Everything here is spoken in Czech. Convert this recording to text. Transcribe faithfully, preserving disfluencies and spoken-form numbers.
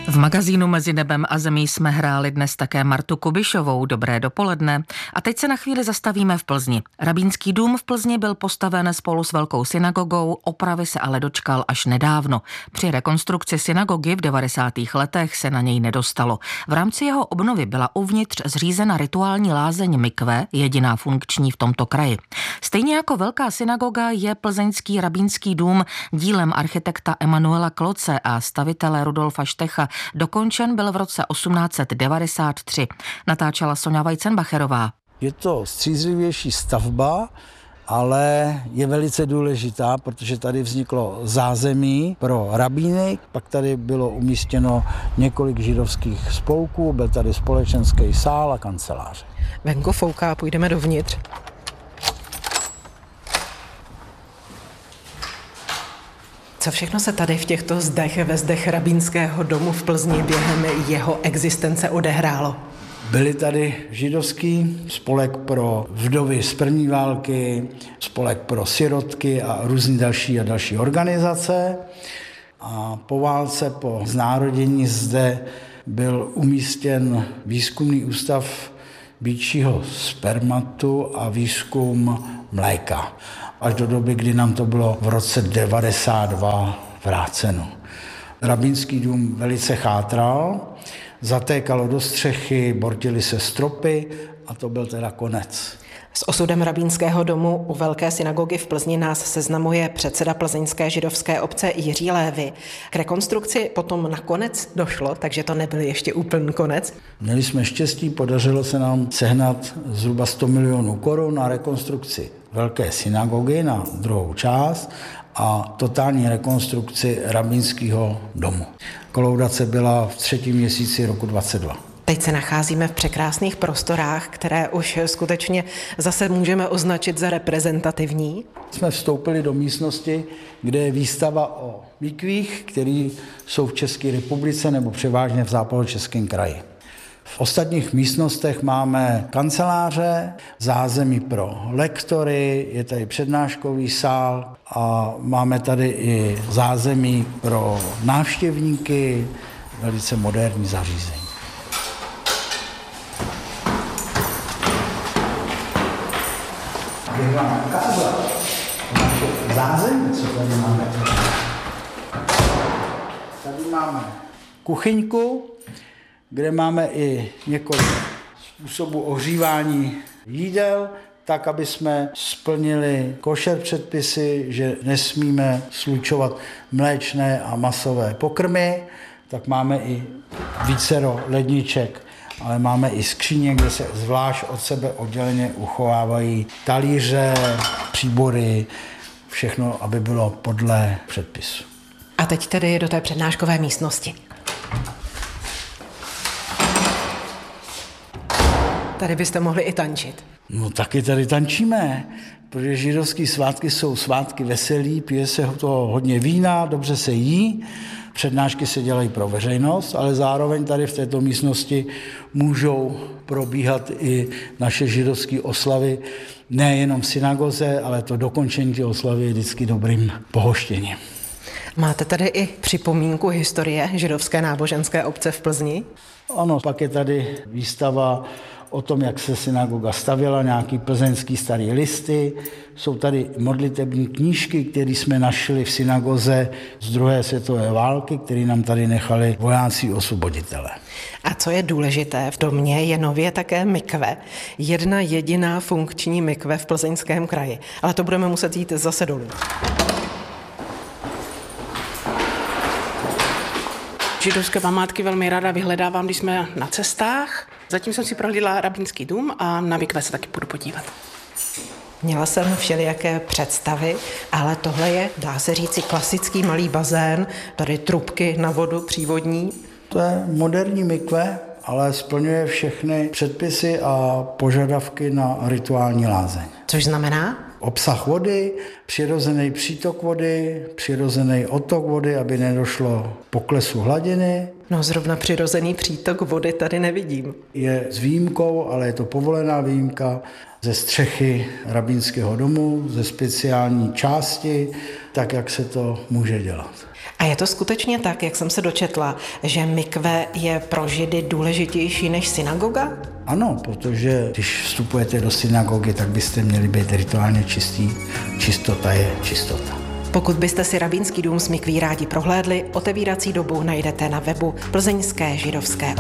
V magazínu Mezi nebem a zemí jsme hráli dnes také Martu Kubišovou. Dobré dopoledne. A teď se na chvíli zastavíme v Plzni. Rabínský dům v Plzni byl postaven spolu s velkou synagogou, opravy se ale dočkal až nedávno. Při rekonstrukci synagogy v devadesátých letech se na něj nedostalo. V rámci jeho obnovy byla uvnitř zřízena rituální lázeň mikve, jediná funkční v tomto kraji. Stejně jako velká synagoga je plzeňský rabínský dům dílem architekta Emanuela Kloce a stavitele Rudolfa Štecha. Dokončen byl v roce osmnáct set devadesát tři. Natáčela Sonja Vajcenbacherová. Je to střízlivější stavba, ale je velice důležitá, protože tady vzniklo zázemí pro rabíny, pak tady bylo umístěno několik židovských spolků, byl tady společenský sál a kanceláře. Venku fouká, půjdeme dovnitř. Co všechno se tady v těchto zdech ve zdech rabínského domu v Plzni během jeho existence odehrálo? Byly tady židovský spolek pro vdovy z první války, spolek pro sirotky a různé další a další organizace. A po válce, po znárodění zde byl umístěn výzkumný ústav býčího spermatu a výzkum mléka. Až do doby, kdy nám to bylo v roce devadesát dva vráceno. Rabínský dům velice chátral, zatékalo do střechy, bortily se stropy a to byl teda konec. S osudem rabínského domu u velké synagogy v Plzni nás seznamuje předseda plzeňské židovské obce Jiří Lévy. K rekonstrukci potom nakonec došlo, takže to nebyl ještě úplný konec. Měli jsme štěstí, podařilo se nám sehnat zhruba sto milionů korun na rekonstrukci velké synagogy na druhou část a totální rekonstrukci rabínského domu. Kolaudace byla v třetím měsíci roku dvacet dva. Teď se nacházíme v překrásných prostorách, které už skutečně zase můžeme označit za reprezentativní. Jsme vstoupili do místnosti, kde je výstava o mikvích, které jsou v České republice nebo převážně v západočeském kraji. V ostatních místnostech máme kanceláře, zázemí pro lektory, je tady přednáškový sál a máme tady i zázemí pro návštěvníky, velice moderní zařízení. Bych vám ukázal naše zázemí, co tady máme. Tady máme kuchyňku, kde máme i několik způsobů ohřívání jídel, tak, aby jsme splnili košer předpisy, že nesmíme slučovat mléčné a masové pokrmy, tak máme i vícero ledniček, ale máme i skříně, kde se zvlášť od sebe odděleně uchovávají talíře, příbory, všechno, aby bylo podle předpisu. A teď tedy do té přednáškové místnosti. Tady byste mohli i tančit. No taky tady tančíme, protože židovský svátky jsou svátky veselí, pije se toho hodně vína, dobře se jí, přednášky se dělají pro veřejnost, ale zároveň tady v této místnosti můžou probíhat i naše židovské oslavy, nejenom v synagoze, ale to dokončení té oslavy je vždycky dobrým pohoštěním. Máte tady i připomínku historie židovské náboženské obce v Plzni? Ano, pak je tady výstava o tom, jak se synagoga stavěla, nějaký plzeňský starý listy. Jsou tady modlitební knížky, které jsme našli v synagoze z druhé světové války, které nám tady nechali vojáci osvoboditelé. A co je důležité, v domě je nově také mikve. Jedna jediná funkční mikve v Plzeňském kraji. Ale to budeme muset jít zase dolů. Židovské památky velmi ráda vyhledávám, když jsme na cestách. Zatím jsem si prohlídla rabínský dům a na mikve se taky budu podívat. Měla jsem všelijaké představy, ale tohle je, dá se říci, klasický malý bazén, tady trubky na vodu přívodní. To je moderní mikve, ale splňuje všechny předpisy a požadavky na rituální lázeň. Což znamená? Obsah vody, přirozený přítok vody, přirozený odtok vody, aby nedošlo poklesu hladiny. No zrovna přirozený přítok vody tady nevidím. Je s výjimkou, ale je to povolená výjimka, ze střechy rabínského domu, ze speciální části, tak, jak se to může dělat. A je to skutečně tak, jak jsem se dočetla, že mikve je pro Židy důležitější než synagoga? Ano, protože když vstupujete do synagogy, tak byste měli být rituálně čistí. Čistota je čistota. Pokud byste si rabínský dům s mikví rádi prohlédli, otevírací dobu najdete na webu Plzeňské židovské